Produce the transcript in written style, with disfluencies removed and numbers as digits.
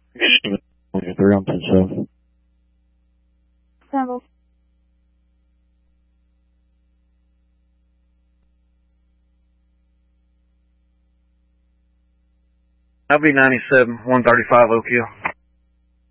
3 on 10 South. Sample. I'll be 97, 135 Oak Hill.